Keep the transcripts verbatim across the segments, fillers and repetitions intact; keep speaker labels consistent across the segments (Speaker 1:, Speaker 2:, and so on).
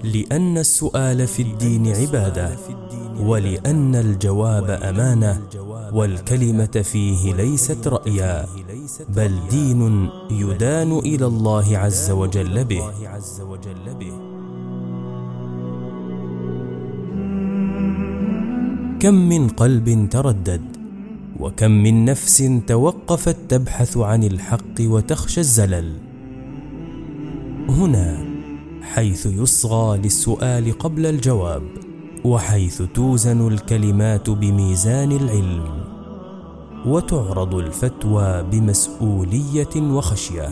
Speaker 1: لأن السؤال في الدين عبادة، ولأن الجواب أمانة، والكلمة فيه ليست رأيا، بل دين يدان إلى الله عز وجل به. كم من قلب تردد، وكم من نفس توقفت تبحث عن الحق وتخشى الزلل. هنا حيث يصغى للسؤال قبل الجواب، وحيث توزن الكلمات بميزان العلم، وتعرض الفتوى بمسؤولية وخشية.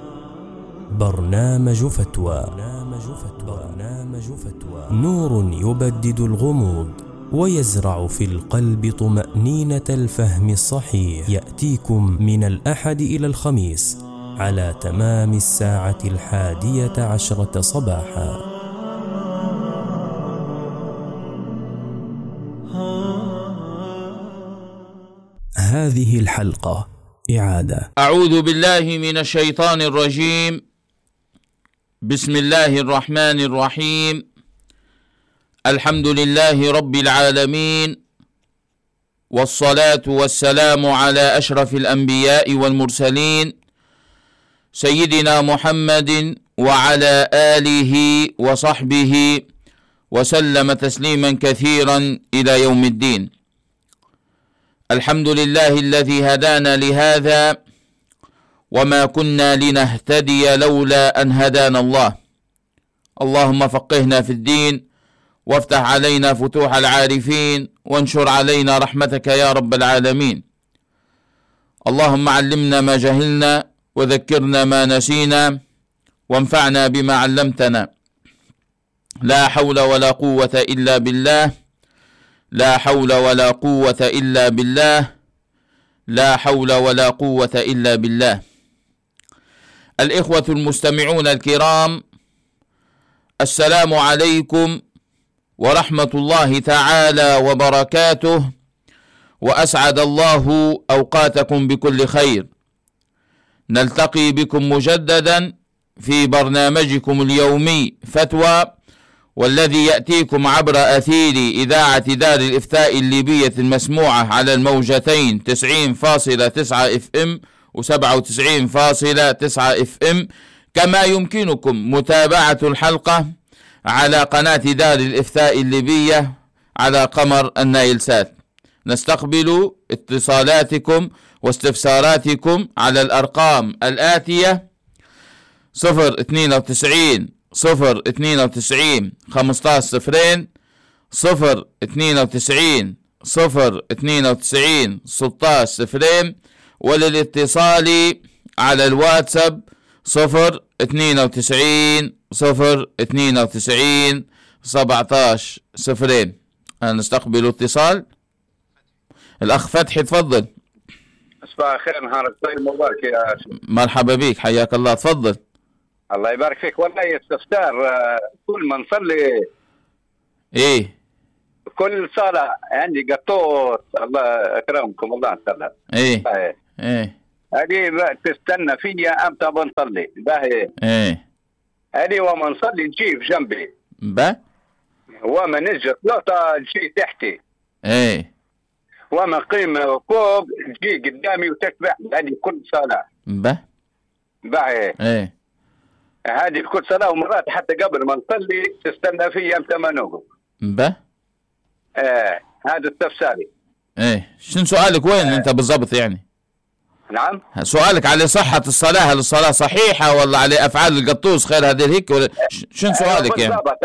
Speaker 1: برنامج فتوى، نور يبدد الغموض ويزرع في القلب طمأنينة الفهم الصحيح. يأتيكم من الأحد إلى الخميس على تمام الساعة الحادية عشرة صباحا. هذه الحلقة إعادة.
Speaker 2: أعوذ بالله من الشيطان الرجيم. بسم الله الرحمن الرحيم. الحمد لله رب العالمين، والصلاة والسلام على أشرف الأنبياء والمرسلين سيدنا محمد وعلى آله وصحبه وسلم تسليما كثيرا إلى يوم الدين. الحمد لله الذي هدانا لهذا، وما كنا لنهتدي لولا أن هدانا الله. اللهم فقهنا في الدين، وافتح علينا فتوح العارفين، وانشر علينا رحمتك يا رب العالمين. اللهم علمنا ما جهلنا، وذكرنا ما نسينا، وانفعنا بما علمتنا. لا حول ولا قوة إلا بالله، لا حول ولا قوة إلا بالله، لا حول ولا قوة إلا بالله. الإخوة المستمعون الكرام، السلام عليكم ورحمة الله تعالى وبركاته، وأسعد الله أوقاتكم بكل خير. نلتقي بكم مجددا في برنامجكم اليومي فتوى، والذي يأتيكم عبر أثير إذاعة دار الإفتاء الليبية المسموعة على الموجتين تسعين فاصلة تسعة اف ام وسبعة وتسعين فاصلة تسعة اف ام، كما يمكنكم متابعة الحلقة على قناة دار الإفتاء الليبية على قمر النايل سات. نستقبل اتصالاتكم واستفساراتكم على الأرقام الآتية: صفر اثنين وتسعين صفر اثنين وتسعين خمسة عشر صفرين، صفر اثنين وتسعين صفر اثنين وتسعين ستة عشر صفرين، وللاتصال على الواتساب صفر اثنين وتسعين صفر اثنين وتسعين سبعة عشر صفرين. نستقبل اتصال. الأخ فتحي، تفضل.
Speaker 3: صباح الخير، نهارك طيب، مبارك يا شيخ.
Speaker 2: مرحبا بك، حياك الله، تفضل.
Speaker 3: الله يبارك فيك. والله استفسار، كل ما نصلي
Speaker 2: ايه
Speaker 3: كل صلاة عندي قطوط، الله أكرمكم، الله نصلي
Speaker 2: ايه ايه, إيه.
Speaker 3: هذه تستنى فيا أمتى بنصلي باهي
Speaker 2: ايه
Speaker 3: هذه وما نصلي تجي في جنبي
Speaker 2: با
Speaker 3: وما نجي ثلاثة تجي تحتي،
Speaker 2: ايه
Speaker 3: وما قيم فوق تجي قدامي وتتبع. هذه كل صلاة
Speaker 2: با
Speaker 3: باهي
Speaker 2: ايه
Speaker 3: هذه كل صلاة، ومرات حتى قبل ما نصلي تستنى فيا أمتى ما نوقف.
Speaker 2: با
Speaker 3: ايه هذا استفساري.
Speaker 2: ايه شنو سؤالك؟ وين
Speaker 3: آه.
Speaker 2: انت بالضبط يعني؟
Speaker 3: نعم،
Speaker 2: سؤالك على صحة الصلاة، هل الصلاة صحيحة ولا على أفعال القطوس خير هذه هيك ولا شنو سؤالك يعني؟
Speaker 3: بالضبط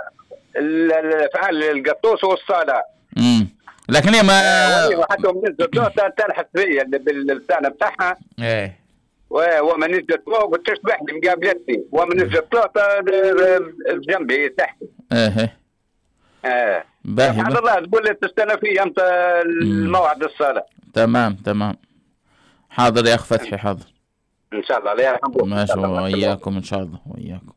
Speaker 3: الأفعال القطوس والصلاة.
Speaker 2: امم لكن هي ما
Speaker 3: حتى من نزلت تلحق فيا باللسان بتاعها.
Speaker 2: ايه
Speaker 3: وما نزلت فوق وتشبحني مقابلتي، وما نزلت ثلاثة جنبي تحت.
Speaker 2: ايه
Speaker 3: ايه
Speaker 2: باهي.
Speaker 3: سبحان الله، تقول لي تستنى في امتى الموعد الصلاة.
Speaker 2: تمام تمام، حاضر يا أخ فتحي، حاضر
Speaker 3: إن شاء الله. الله يرحمكم.
Speaker 2: ماشي، وإياكم إن شاء الله، وإياكم.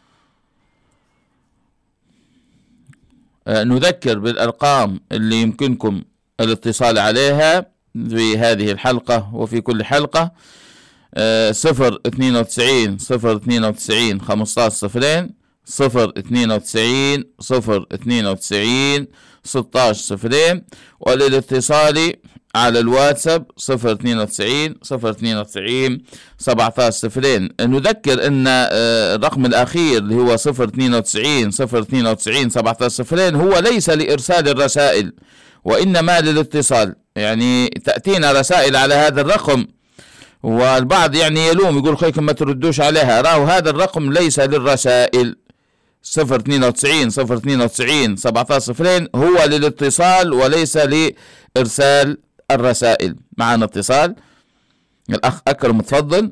Speaker 2: آه نذكر بالأرقام اللي يمكنكم الاتصال عليها في هذه الحلقة وفي كل حلقة: آه صفر اثنين وتسعين صفر اثنين وتسعين خمسة عشر صفرين، صفر اثنين وتسعين صفر اثنين وتسعين ستة عشر صفرين، وللاتصال على الواتساب صفر اثنين وتسعين صفر اثنين وتسعين سبعة عشر صفرين. نذكر ان الرقم الاخير اللي هو صفر اثنين وتسعين صفر اثنين وتسعين سبعة عشر صفرين هو ليس لارسال الرسائل وانما للاتصال، يعني تأتينا رسائل على هذا الرقم والبعض يعني يلوم يقول خيكم ما تردوش عليها، راهو هذا الرقم ليس للرسائل، صفر اثنين وتسعين صفر اثنين وتسعين سبعة عشر صفرين هو للاتصال وليس لإرسال الرسائل. معنا اتصال، الأخ أكرم تفضل.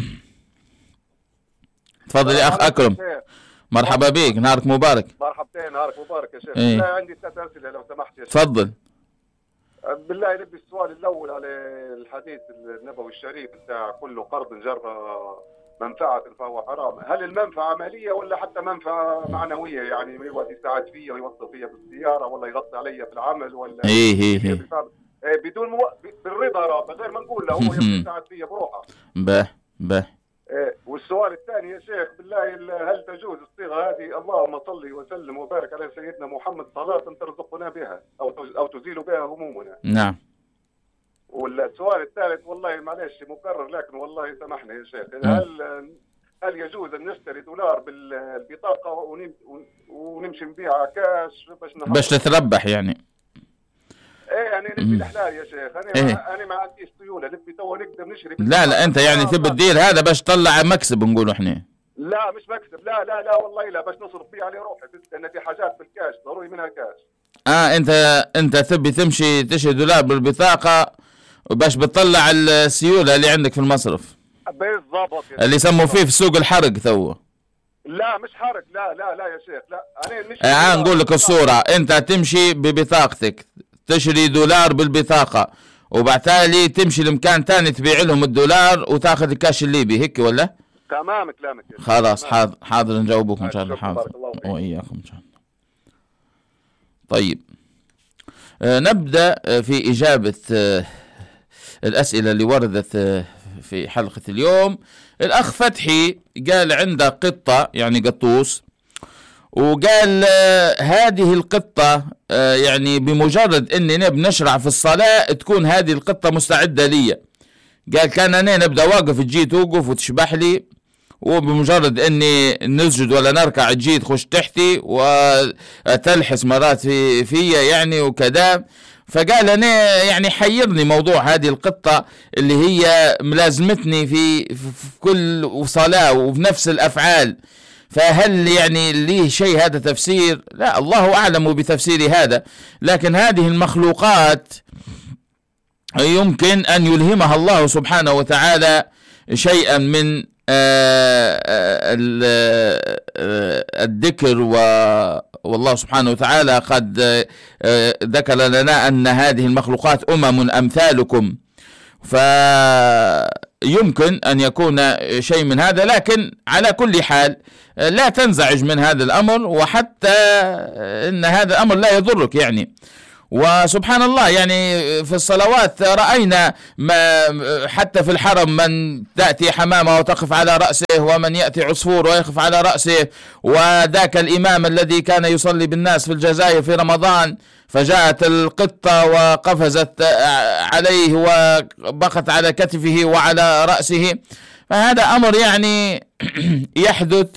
Speaker 2: تفضل يا أخ أكرم. مرحبا بك، نهارك مبارك.
Speaker 4: مرحبتين، نهارك مبارك يا شيخ.
Speaker 2: إيه؟
Speaker 4: عندي ثلاث أسئلة لو سمحت يا شيخ.
Speaker 2: تفضل.
Speaker 4: بالله نبي السؤال الأول على الحديث النبوي الشريف بتاع كل قرض جر منفعة فهو حرام، هل المنفعة مالية ولا حتى منفعة معنوية؟ يعني يقعد يساعد فيا ويوصل فيا بالسيارة ولا يغطي علي في العمل ولا
Speaker 2: إيه إيه إيه
Speaker 4: بدون مو... بالرضا غير ما نقول له هو يساعد فيا بروحه.
Speaker 2: به به.
Speaker 4: إيه. والسؤال الثاني يا شيخ بالله هل تجوز الصيغة هذه اللهم صل وسلم وبارك على سيدنا محمد صلاة ترزقنا بها أو أو تزيل بها همومنا؟
Speaker 2: نعم.
Speaker 4: والسؤال الثالث والله معلش مكرر لكن والله سامحني يا شيخ، هل هل يجوز ان نشتري دولار بالبطاقه ونمشي نبيعها كاش باش
Speaker 2: باش تتربح يعني؟
Speaker 4: ايه يعني نبي الحلال يا شيخ، انا إيه؟ ما انا ما عنديش سيوله نبي تو نقدر نشري.
Speaker 2: لا لا انت يعني تبي تدير هذا باش تطلع مكسب نقولوا احنا.
Speaker 4: لا مش مكسب، لا لا لا والله لا، باش نصرف فيه على روحي لان في حاجات بالكاش ضروري منها كاش.
Speaker 2: اه انت انت تبي تمشي تشتري دولار بالبطاقه باش بتطلع السيوله اللي عندك في المصرف.
Speaker 4: بالضبط
Speaker 2: اللي يسموا فيه في سوق الحرق تو.
Speaker 4: لا مش حرق، لا لا لا يا شيخ، لا انا مش
Speaker 2: اه نقول لك الصوره، انت تمشي ببطاقتك تشتري دولار بالبطاقه وبعتالي تمشي لمكان ثاني تبيع لهم الدولار وتاخذ الكاش الليبي، هيك ولا؟
Speaker 4: تمام كلامك يا شيخ.
Speaker 2: خلاص حاضر حاضر نجاوبكم ان شاء الله. حاضر واياكم ان شاء الله. طيب آه نبدا في اجابه آه الأسئلة اللي وردت في حلقة اليوم. الأخ فتحي قال عنده قطة يعني قطوس، وقال هذه القطة يعني بمجرد أننا بنشرع في الصلاة تكون هذه القطة مستعدة لي. قال كان أنا نبدأ واقف تجي توقف وتشبح لي، وبمجرد أني نسجد ولا نركع تجي تخش تحتي وتلحس مرات في فيا يعني وكذا. فقال أنا يعني حيرني موضوع هذه القطة اللي هي ملازمتني في, في كل صلاة وفي نفس الأفعال، فهل يعني ليه شيء هذا تفسير؟ لا الله أعلم بتفسير هذا، لكن هذه المخلوقات يمكن أن يلهمها الله سبحانه وتعالى شيئا من الذكر، والله سبحانه وتعالى قد ذكر لنا أن هذه المخلوقات أمم أمثالكم، فيمكن أن يكون شيء من هذا. لكن على كل حال لا تنزعج من هذا الأمر، وحتى أن هذا الأمر لا يضرك يعني. وسبحان الله يعني في الصلوات رأينا ما حتى في الحرم من تأتي حمامة وتقف على رأسه، ومن يأتي عصفور ويقف على رأسه. وذاك الإمام الذي كان يصلي بالناس في الجزائر في رمضان فجاءت القطة وقفزت عليه وبقت على كتفه وعلى رأسه، فهذا أمر يعني يحدث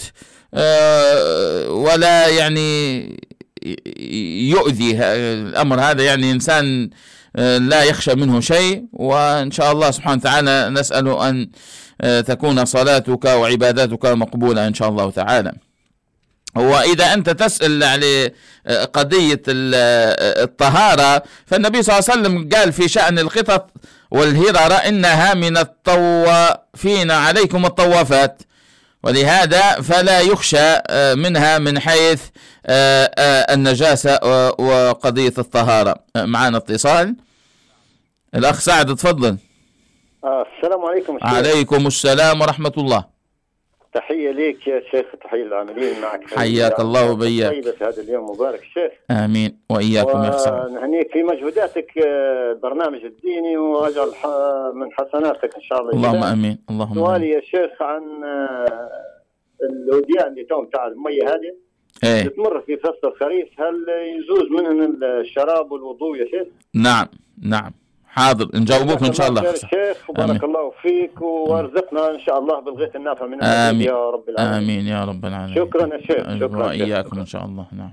Speaker 2: ولا يعني يؤذي الأمر هذا، يعني إنسان لا يخشى منه شيء. وإن شاء الله سبحانه وتعالى نسأل أن تكون صلاتك وعباداتك مقبولة إن شاء الله تعالى. وإذا أنت تسأل على قضية الطهارة، فالنبي صلى الله عليه وسلم قال في شأن القطط والهرر إنها من الطوافين عليكم الطوافات، ولهذا فلا يخشى منها من حيث النجاسة وقضية الطهارة. معنا اتصال، الأخ سعد تفضل.
Speaker 5: السلام عليكم.
Speaker 2: عليكم السلام ورحمة الله.
Speaker 5: تحية ليك يا شيخ، تحية للعاملين معك.
Speaker 2: حياك الله وبياك.
Speaker 5: طيبة في هذا اليوم مبارك شيخ.
Speaker 2: آمين وإياكم يا سعد.
Speaker 5: ونهنيك في مجهوداتك البرنامج الديني، وأجعل من حسناتك إن شاء الله.
Speaker 2: اللهم آمين اللهم.
Speaker 5: سؤالي يا شيخ عن الوديان اللي توم تاع المية هذه
Speaker 2: ايه
Speaker 5: تمر في فصل الخريف، هل يجوز منهم الشراب والوضوء يا شيخ؟
Speaker 2: نعم نعم حاضر نجاوبوك ان شاء الله.
Speaker 5: يا شيخ وبارك الله فيك وارزقنا ان شاء الله بالغيث النافع من
Speaker 2: آمين
Speaker 5: يا رب العالمين.
Speaker 2: امين يا رب العالمين.
Speaker 5: شكرا يا شيخ. شكرا
Speaker 2: واياكم ان شاء الله. نعم.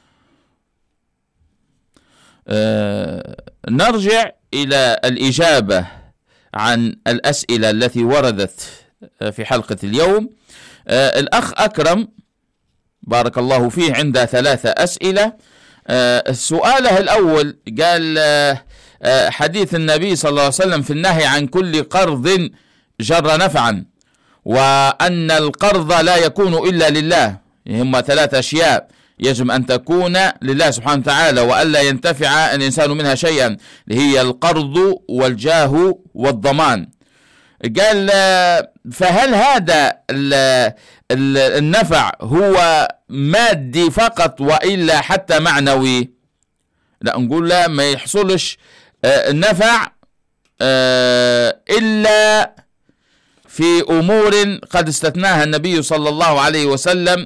Speaker 2: آه نرجع الى الاجابه عن الاسئله التي وردت في حلقه اليوم. آه الاخ اكرم بارك الله فيه عنده ثلاثه اسئله. آه سؤاله الاول قال آه حديث النبي صلى الله عليه وسلم في النهي عن كل قرض جر نفعا، وأن القرض لا يكون إلا لله. هم ثلاث أشياء يجب أن تكون لله سبحانه وتعالى وألا ينتفع الإنسان منها شيئا، اللي هي القرض والجاه والضمان. قال فهل هذا النفع هو مادي فقط وإلا حتى معنوي؟ لا، نقول لا، ما يحصلش النفع إلا في أمور قد استثناها النبي صلى الله عليه وسلم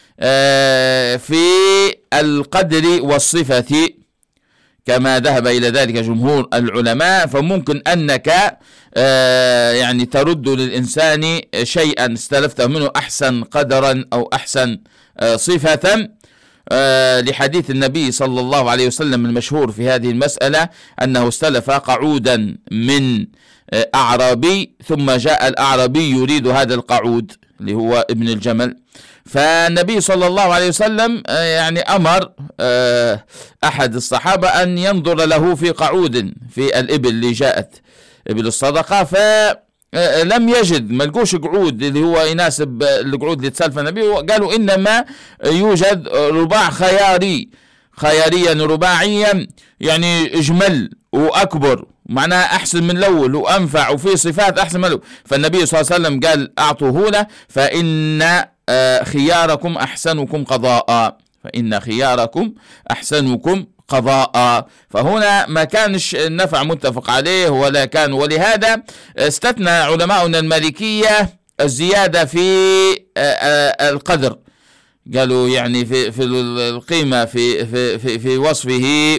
Speaker 2: في القدر والصفة كما ذهب إلى ذلك جمهور العلماء. فممكن أنك يعني ترد للإنسان شيئا استلفته منه أحسن قدرا أو أحسن صفة، لحديث النبي صلى الله عليه وسلم المشهور في هذه المسألة أنه استلف قعودا من أعرابي ثم جاء الأعرابي يريد هذا القعود اللي هو ابن الجمل، فالنبي صلى الله عليه وسلم يعني أمر أحد الصحابة أن ينظر له في قعود في الإبل اللي جاءت إبل الصدقة، ف لم يجد، ما لقوش قعود اللي هو يناسب القعود اللي تسلف النبي. قالوا إنما يوجد رباع خياري، خياريا رباعيا يعني أجمل وأكبر، معناها أحسن من الأول وأنفع وفي صفات أحسن من الأول. فالنبي صلى الله عليه وسلم قال أعطوه له، فإن خياركم أحسنكم قضاء، فإن خياركم أحسنكم قضاء. فهنا ما كانش النفع متفق عليه ولا كان، ولهذا استثنى علماؤنا المالكية الزيادة في القدر، قالوا يعني في في القيمة في في في, في وصفه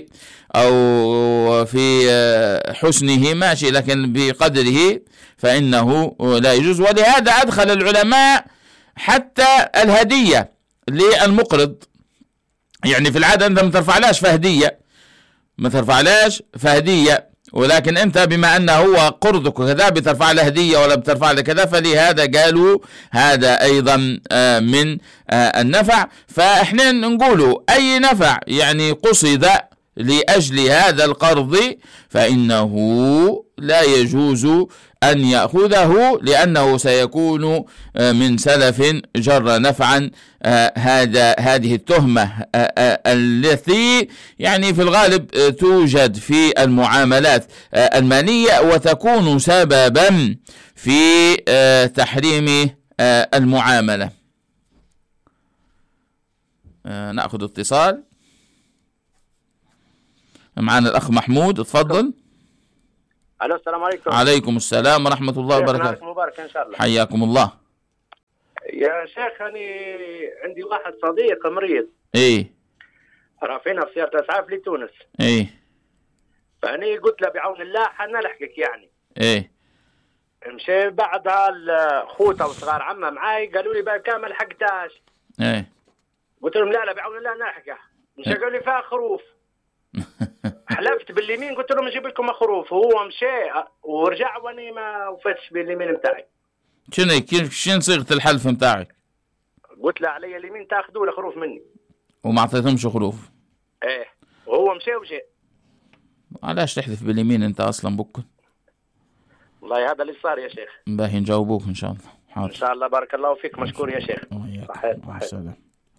Speaker 2: أو في حسنه ماشي، لكن بقدره فإنه لا يجوز. ولهذا أدخل العلماء حتى الهدية للمقرض، يعني في العادة أنت ما ترفعلاش فهدية، ما ترفعلاش فهدية، ولكن أنت بما أنه هو قرضك وكذا بترفع له هدية ولا بترفع له كذا، فلهذا قالوا هذا أيضا من النفع. فإحنا نقولوا أي نفع يعني قصد لأجل هذا القرض فإنه لا يجوز أن يأخذه، لأنه سيكون من سلف جر نفعا. هذا هذه التهمة التي يعني في الغالب توجد في المعاملات المالية وتكون سببا في تحريم المعاملة. نأخذ اتصال. معنا الأخ محمود، اتفضل.
Speaker 6: الو السلام عليكم.
Speaker 2: عليكم السلام ورحمة الله وبركاته.
Speaker 6: مبارك ان شاء الله.
Speaker 2: حياكم الله.
Speaker 6: يا شيخ أنا عندي واحد صديق مريض.
Speaker 2: ايه.
Speaker 6: رافعينها في سيارة اسعاف لتونس.
Speaker 2: ايه.
Speaker 6: فأنا قلت له بعون الله حنلحقك يعني.
Speaker 2: ايه.
Speaker 6: مشي بعدها خوته وصغار عمه معاي قالوا لي بقى كامل لحقتاش.
Speaker 2: ايه.
Speaker 6: قلت لهم لا لا بعون الله نلحقه. مشي قالوا لي فيها خروف. حلفت باليمين قلت لهم نجيب لكم خروف، وهو مشى ورجع واني ما وفتش باليمين نتاعي.
Speaker 2: شنو كيف شنو صيغه الحلف نتاعك؟
Speaker 6: قلت له علي اليمين تاخذوا له خروف مني.
Speaker 2: وما اعطيتهمش خروف؟
Speaker 6: ايه وهو مشى وجاء.
Speaker 2: علاش تحلف باليمين انت اصلا بكل؟
Speaker 6: والله هذا اللي صار يا شيخ.
Speaker 2: باهي نجاوبوك ان شاء الله. حاضر.
Speaker 6: ان شاء الله بارك الله فيك، مشكور يا شيخ.
Speaker 2: صحيح صحيح.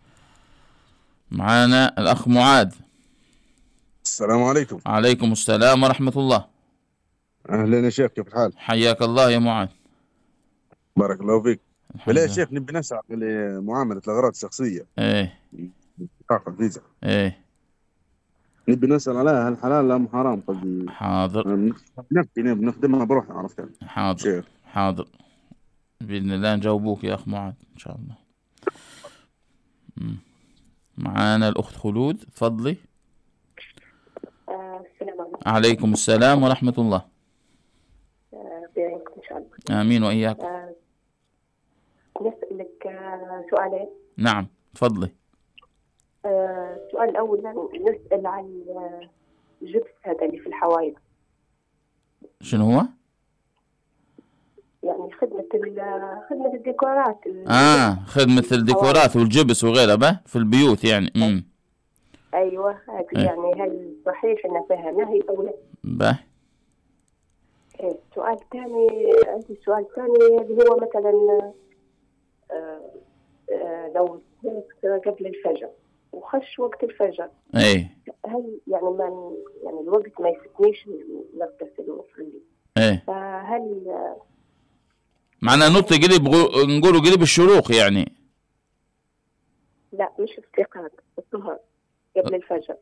Speaker 2: معانا الاخ معاذ.
Speaker 7: السلام عليكم.
Speaker 2: عليكم السلام ورحمة الله.
Speaker 7: أهلا يا شيخ، كيف الحال؟
Speaker 2: حياك الله يا معاذ.
Speaker 7: بارك الله فيك. بالله يا شيخ نبي نسأل لمعاملة الأغراض الشخصية.
Speaker 2: إيه.
Speaker 7: بطاقة الفيزا.
Speaker 2: إيه.
Speaker 7: نبي نسأل عليها هل حلال أم حرام؟ قصدي.
Speaker 2: حاضر.
Speaker 7: نبي بنخدمها بروحنا، عرفت؟
Speaker 2: حاضر. شيخ. حاضر. بإذن الله نجاوبوك يا أخ معاذ إن شاء الله. مم. معانا الأخت خلود، تفضلي.
Speaker 8: آه السلام عليكم.
Speaker 2: عليكم السلام ورحمة الله.
Speaker 8: آه بيعينكم إن شاء الله.
Speaker 2: آمين وإياك.
Speaker 8: آه نسألك آه سؤالين.
Speaker 2: نعم تفضلي.
Speaker 8: آه السؤال الأول نسأل عن الجبس هذا اللي في الحوائط.
Speaker 2: شنو هو؟
Speaker 8: يعني خدمة خدمة الديكورات.
Speaker 2: آه خدمة الديكورات والجبس وغيرها به في البيوت يعني. امم
Speaker 8: أيوة هذه
Speaker 2: إيه.
Speaker 8: يعني هل صحيح أن فيها نهي أو لا؟
Speaker 2: به.
Speaker 8: إيه. سؤال ثاني، عندي سؤال ثاني اللي هو مثلا آه آه لو قبل الفجر وخش وقت الفجر.
Speaker 2: ايه.
Speaker 8: هل يعني ما يعني الوقت ما يفتنيش نغتسل ونصلي؟
Speaker 2: ايه.
Speaker 8: فهل
Speaker 2: معنا نط قلب نقولوا قلب الشروق يعني؟
Speaker 8: لا مش استيقاظ، الظهر قبل الفجر.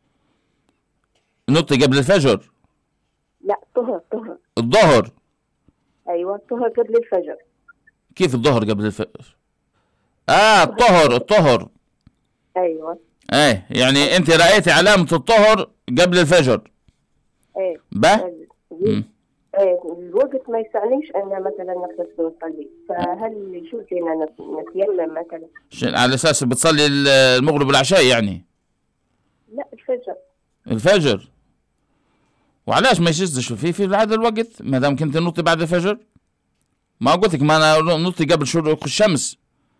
Speaker 2: نط قبل الفجر؟
Speaker 8: لا الظهر الظهر
Speaker 2: الظهر.
Speaker 8: ايوه الظهر قبل الفجر.
Speaker 2: كيف الظهر قبل الفجر؟ اه الطهر الطهر.
Speaker 8: ايوه.
Speaker 2: ايه يعني انت رأيتي علامة الطهر قبل الفجر.
Speaker 8: ايه.
Speaker 2: به؟
Speaker 8: امم ايه الوقت ما يسعنيش ان مثلا نغتسل ونصلي، فهل يجوز لنا نتيمم مثلا؟
Speaker 2: على اساس بتصلي المغرب والعشاء يعني؟
Speaker 8: لا الفجر.
Speaker 2: الفجر. وعلاش ما يجوزش في في هذا الوقت ما دام كنت نطي بعد الفجر؟ ما قلت لك ما انا نطي قبل شروق الشمس.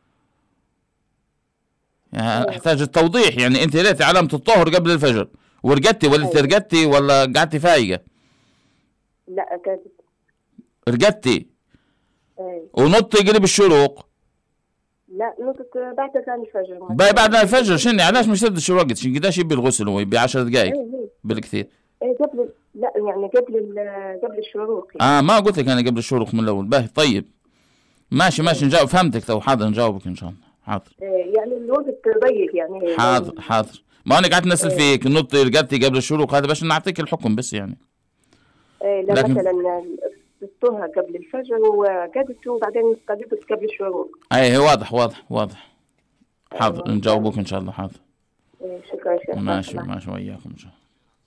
Speaker 2: يعني احتاج التوضيح، يعني انت لقيتي علامة الطهر قبل الفجر ورقدتي ولا ترقدتي ولا قعدتي فايقة؟
Speaker 8: لا رقدت.
Speaker 2: رقدتي؟
Speaker 8: ايه.
Speaker 2: ونطي قلب الشروق؟
Speaker 8: لا نطت بعد ثاني الفجر.
Speaker 2: بعد الفجر شنو علاش ما يسدش الوقت؟ شنو قداش يبي الغسل هو؟ يبي عشر دقائق
Speaker 8: ايه
Speaker 2: بالكثير.
Speaker 8: ايه قبل لا يعني قبل قبل الشروق يعني.
Speaker 2: اه ما قلت لك انا قبل الشروق من الاول. باهي طيب ماشي ماشي نجاوب، فهمتك تو. حاضر نجاوبك ان شاء الله. حاضر.
Speaker 8: إيه يعني الوقت ضيق يعني.
Speaker 2: حاضر حاضر. ما انا قعدت نسال
Speaker 8: إيه.
Speaker 2: فيك نطي رقدتي قبل الشروق هذا باش نعطيك الحكم بس يعني.
Speaker 8: إيه لا
Speaker 2: لكن...
Speaker 8: مثلا الطهر قبل الفجر وقعدت وبعدين قعدت قبل الشروق.
Speaker 2: اي واضح واضح واضح. حاضر أيوة. نجاوبك ان شاء الله. حاضر.
Speaker 8: إيه شكرا شكرا.
Speaker 2: ماشي ماشي وياكم ان شاء الله.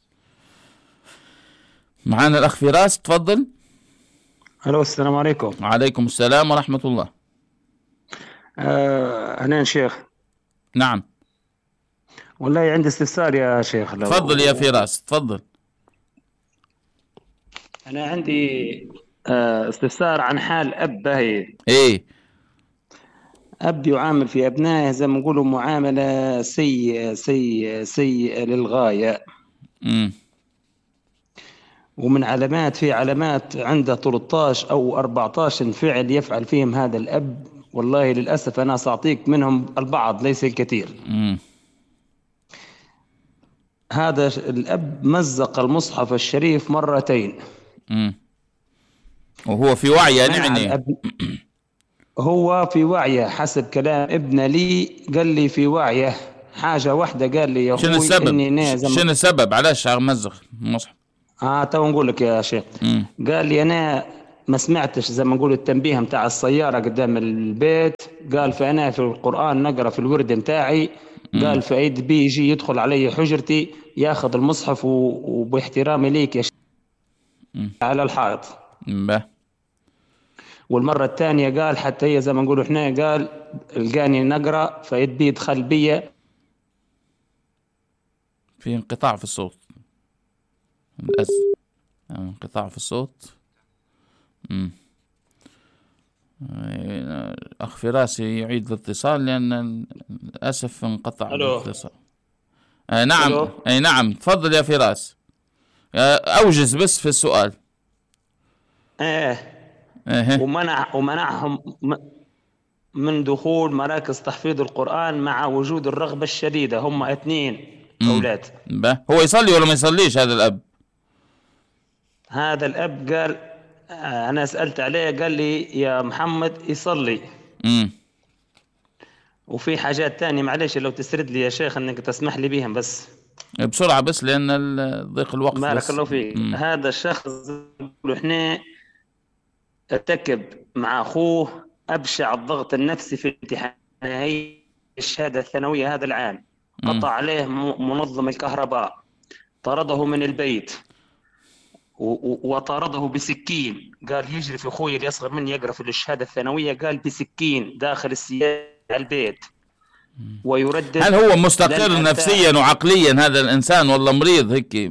Speaker 2: معانا الاخ فراس، تفضل.
Speaker 9: الو السلام عليكم.
Speaker 2: وعليكم السلام ورحمة الله.
Speaker 9: آه أنا شيخ.
Speaker 2: نعم.
Speaker 9: والله عندي استفسار يا شيخ. لو
Speaker 2: تفضل يا فراس تفضل.
Speaker 9: أنا عندي آه استفسار عن حال أب. باهي
Speaker 2: إيه.
Speaker 9: أب يعامل في أبنائه زي ما نقولوا معاملة سيئة سيئة سيئة للغاية.
Speaker 2: امم
Speaker 9: ومن علامات في علامات عنده ثلاثة عشر أو أربعة عشر فعل يفعل فيهم هذا الأب. والله للأسف أنا سأعطيك منهم البعض ليس الكثير.
Speaker 2: امم
Speaker 9: هذا الأب مزق المصحف الشريف مرتين.
Speaker 2: امم وهو في وعيه يعني؟
Speaker 9: هو في وعيه حسب كلام ابنه لي، قال لي في وعيه. حاجة واحدة قال لي يا أخوي.
Speaker 2: شنو السبب؟
Speaker 9: إني نازم.
Speaker 2: شنو السبب علاش مزق المصحف؟
Speaker 9: آه تو نقول لك يا شيخ.
Speaker 2: مم.
Speaker 9: قال لي أنا ما سمعتش زي ما نقول التنبيه متاع السيارة قدام البيت. قال فأنا في القرآن نقرأ في الورد متاعي. قال فأيد بي يجي يدخل علي حجرتي ياخذ المصحف وباحترامي ليك يا شيخ على الحائط.
Speaker 2: مم.
Speaker 9: والمرة الثانية قال حتى هي زي ما نقولوا احنا، قال القاني نقرأ فأيد بي يدخل بي.
Speaker 2: في انقطاع في الصوت للأسف. انقطاع في الصوت. امم أخ فراس يعيد الاتصال لأن للأسف انقطع الاتصال. آه نعم. ألو. أي نعم تفضل يا فراس. أوجز بس في السؤال.
Speaker 9: ايه
Speaker 2: ايه.
Speaker 9: ومنع ومنعهم من دخول مراكز تحفيظ القرآن مع وجود الرغبة الشديدة. هم اثنين أولاد.
Speaker 2: به. هو يصلي ولا ما يصليش هذا الأب؟
Speaker 9: هذا الأب قال أنا سألت عليه قال لي يا محمد يصلي.
Speaker 2: امم
Speaker 9: وفي حاجات تانية معلش لو تسرد لي يا شيخ انك تسمح لي بيهم بس
Speaker 2: بسرعة بس لأن ضيق الوقت.
Speaker 9: بارك الله فيك. هذا الشخص احنا ارتكب مع أخوه أبشع الضغط النفسي في الامتحان. هي الشهادة الثانوية هذا العام، قطع عليه منظم الكهرباء، طرده من البيت وطارده بسكين، قال يجري في أخوي اللي أصغر مني يقرأ في الشهادة الثانوية، قال بسكين داخل السيارة البيت ويردد.
Speaker 2: هل هو مستقر نفسيا وعقليا هذا الإنسان والله مريض هيك؟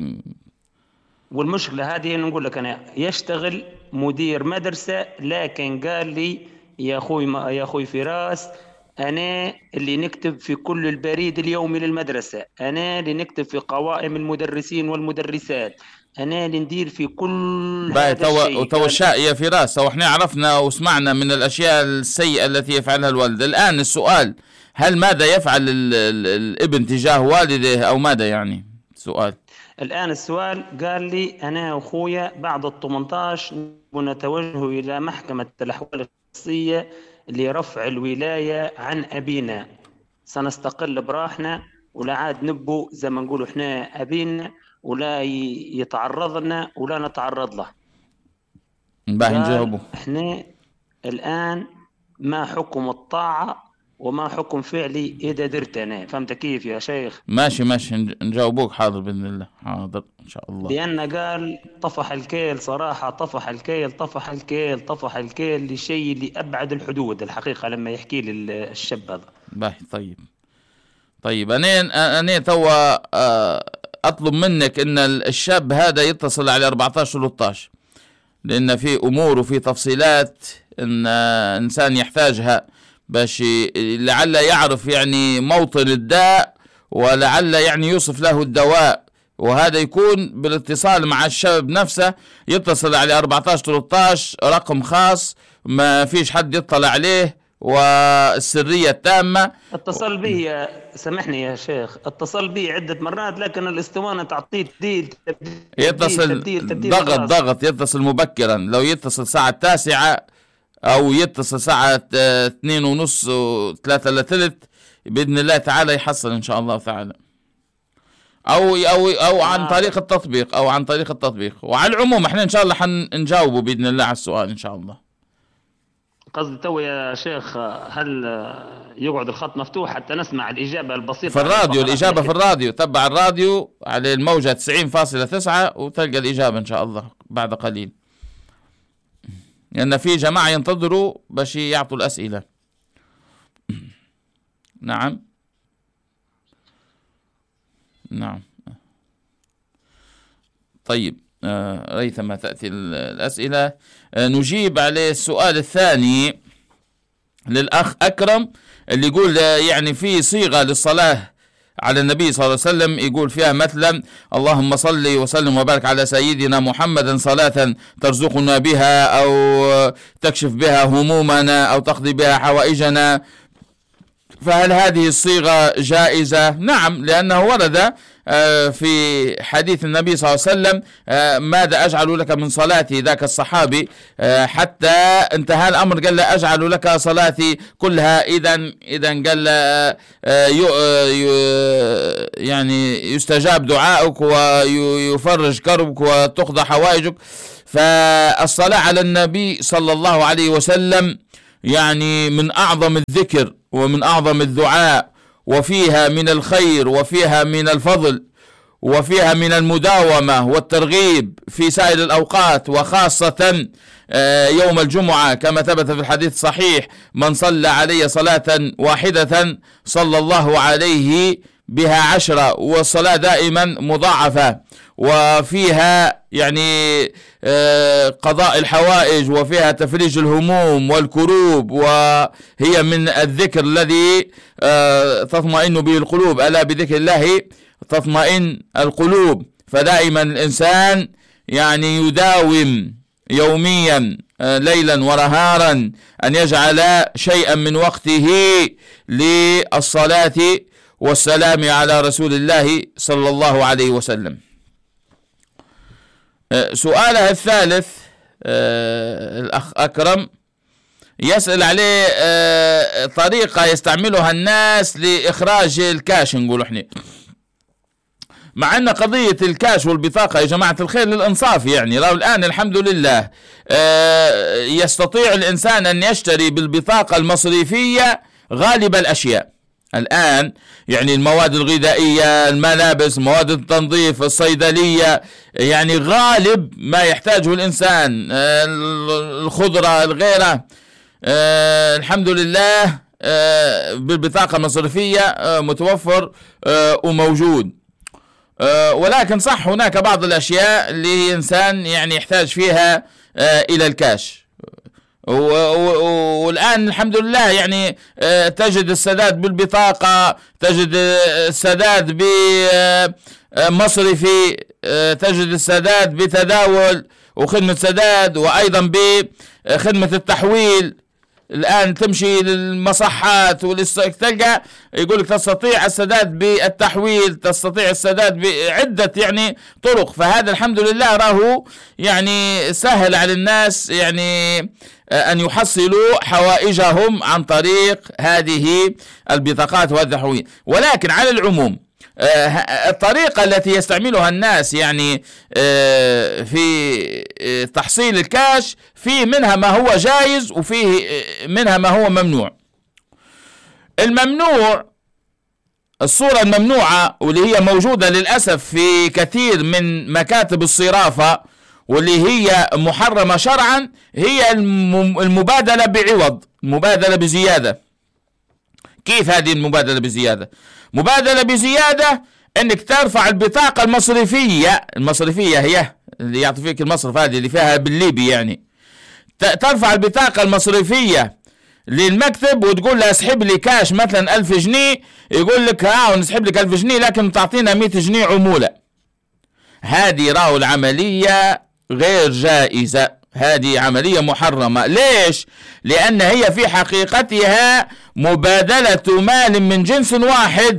Speaker 9: والمشكلة هذه نقول لك أنا يشتغل مدير مدرسة، لكن قال لي يا أخوي ما يا أخوي فراس، أنا اللي نكتب في كل البريد اليومي للمدرسة، أنا اللي نكتب في قوائم المدرسين والمدرسات، أنا اللي ندير في كل هذا الشيء.
Speaker 2: وتو الشاء يا فراس، وإحنا عرفنا وسمعنا من الأشياء السيئة التي يفعلها الوالد. الآن السؤال، هل ماذا يفعل ال ال الابن تجاه والده أو ماذا يعني؟ سؤال
Speaker 9: الآن السؤال قال لي أنا وأخويا بعد الثمانية عشر نتوجه إلى محكمة الأحوال الشخصية لرفع الولاية عن أبينا، سنستقل براحنا ولا عاد نبو زي ما نقولوا إحنا أبينا ولا يتعرض لنا ولا نتعرض له.
Speaker 2: باهي نجاوبه.
Speaker 9: إحنا الآن ما حكم الطاعة وما حكم فعلي إذا درت أنا، فهمت كيف يا شيخ؟
Speaker 2: ماشي ماشي نجاوبوك، حاضر بإذن الله، حاضر إن شاء الله.
Speaker 9: لأن قال طفح الكيل صراحة، طفح الكيل طفح الكيل طفح الكيل لشيء لأبعد الحدود الحقيقة لما يحكي لي الشاب هذا.
Speaker 2: باهي طيب طيب أنا أنا توا أطلب منك إن الشاب هذا يتصل على أربعة عشر ثلاثة عشر، لأن في أمور وفي تفصيلات إن إنسان يحتاجها باش لعل يعرف يعني موطن الداء، ولعل يعني يوصف له الدواء، وهذا يكون بالاتصال مع الشاب نفسه. يتصل على أربعة عشر ثلاثة عشر، رقم خاص ما فيش حد يطلع عليه، والسرية التامة.
Speaker 9: اتصل بي سامحني يا شيخ، اتصل بي عدة مرات، لكن الاسطوانة تعطيه تبديل تبديل
Speaker 2: يتصل
Speaker 9: تبديل تبديل
Speaker 2: ضغط ضغط يتصل مبكرا. لو يتصل الساعة التاسعة أو يتصل ساعة اثنين ونص وثلاثة إلا ثلث بإذن الله تعالى يحصل إن شاء الله تعالى، أو أو أو عن طريق التطبيق أو عن طريق التطبيق. وعلى العموم إحنا إن شاء الله حنجاوبه بإذن الله على السؤال إن شاء الله.
Speaker 9: قصدي تو يا شيخ، هل يقعد الخط مفتوح حتى نسمع الإجابة البسيطة
Speaker 2: في الراديو؟ الإجابة في الراديو، تبع الراديو على الموجة تسعين فاصلة تسعة وتلقى الإجابة إن شاء الله بعد قليل، لأن يعني في جماعة ينتظروا باش يعطوا الأسئلة. نعم نعم طيب آه ريثما تأتي الأسئلة. آه نجيب على السؤال الثاني للأخ أكرم اللي يقول آه يعني في صيغة للصلاة على النبي صلى الله عليه وسلم، يقول فيها مثلا اللهم صل وسلم وبارك على سيدنا محمد صلاة ترزقنا بها أو تكشف بها همومنا أو تقضي بها حوائجنا، فهل هذه الصيغة جائزة؟ نعم، لأنه ورد في حديث النبي صلى الله عليه وسلم ماذا أجعل لك من صلاتي، ذاك الصحابي حتى انتهى الأمر قال له أجعل لك صلاتي كلها. إذا إذا قال يعني يستجاب دعائك ويفرج كربك وتقضى حوائجك. فالصلاة على النبي صلى الله عليه وسلم يعني من أعظم الذكر ومن أعظم الدعاء، وفيها من الخير وفيها من الفضل وفيها من المداومة والترغيب في سائر الأوقات، وخاصة يوم الجمعة كما ثبت في الحديث الصحيح: من صلى علي صلاة واحدة صلى الله عليه بها عشرة، والصلاة دائما مضاعفة، وفيها يعني قضاء الحوائج وفيها تفريج الهموم والكروب، وهي من الذكر الذي تطمئن به القلوب، ألا بذكر الله تطمئن القلوب. فدائما الإنسان يعني يداوم يوميا ليلا ونهارا أن يجعل شيئا من وقته للصلاة والسلام على رسول الله صلى الله عليه وسلم. سؤالها الثالث الأخ أكرم يسأل عليه طريقة يستعملها الناس لإخراج الكاش، نقول احنا مع أن قضية الكاش والبطاقة يا جماعة الخير للإنصاف، يعني لو الآن الحمد لله يستطيع الإنسان أن يشتري بالبطاقة المصرفية غالب الأشياء، الآن يعني المواد الغذائية، الملابس، مواد التنظيف، الصيدلية، يعني غالب ما يحتاجه الإنسان، الخضرة الغيرة، أه الحمد لله أه بالبطاقة المصرفية أه متوفر أه وموجود. أه ولكن صح هناك بعض الأشياء اللي الإنسان يعني يحتاج فيها أه إلى الكاش، والآن الحمد لله يعني تجد السداد بالبطاقة، تجد السداد بمصرفي، تجد السداد بتداول وخدمة سداد، وأيضا بخدمة التحويل. الآن تمشي للمصحات تلقى يقول لك تستطيع السداد بالتحويل، تستطيع السداد بعدة يعني طرق. فهذا الحمد لله راه يعني سهل على الناس يعني أن يحصلوا حوائجهم عن طريق هذه البطاقات والتحويل. ولكن على العموم الطريقة التي يستعملها الناس يعني في تحصيل الكاش، في منها ما هو جائز وفيه منها ما هو ممنوع. الممنوع، الصورة الممنوعة واللي هي موجودة للأسف في كثير من مكاتب الصرافة واللي هي محرمة شرعا، هي المبادلة بعوض، المبادلة بزيادة. كيف هذه المبادلة بزيادة؟ مبادلة بزيادة انك ترفع البطاقة المصرفية، المصرفية هي اللي يعطي فيك المصرف هذه اللي فيها بالليبي، يعني ترفع البطاقة المصرفية للمكتب وتقول له اسحب لي كاش مثلا ألف جنيه، يقول لك ها نسحب لك ألف جنيه لكن تعطينا مئة جنيه عمولة. هذه راهو العملية غير جائزة، هذه عملية محرمة. ليش؟ لأن هي في حقيقتها مبادلة مال من جنس واحد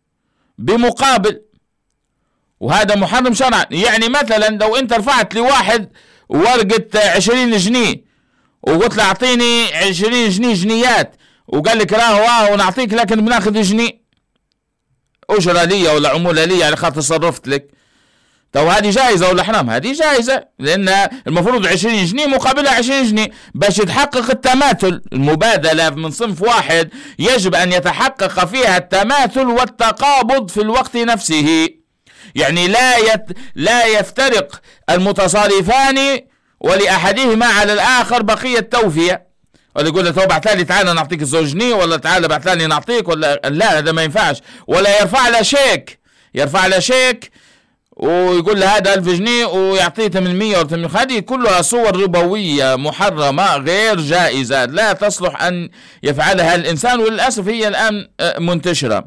Speaker 2: بمقابل، وهذا محرم شرعا. يعني مثلا لو انت رفعت لواحد ورقة عشرين جنيه وقلت له اعطيني عشرين جنيه جنيات، وقال لك راهو ونعطيك لكن بناخذ جنيه أجرة لي ولا عمولة لي على خاطر صرفت لك، تو هذه جائزة ولا حرام؟ هذه جائزة، لأن المفروض عشرين جنيه مقابلها عشرين جنيه. باش يتحقق التماثل، المبادلة من صنف واحد يجب أن يتحقق فيها التماثل والتقابض في الوقت نفسه، يعني لا يت... لا يفترق المتصارفان ولأحدهما على الآخر بقية توفية، ولا يقول له تو بعثالي تعالى نعطيك الزوج جنيه، ولا تعالى بعثالي نعطيك، ولا لا، هذا ما ينفعش. ولا يرفع له شيك، يرفع له شيك ويقول له هذا ألف جنيه ويعطيه ثمانمية ولا ثمانمية. هذه كلها صور ربوية محرمة غير جائزة، لا تصلح أن يفعلها الإنسان، وللأسف هي الآن منتشرة.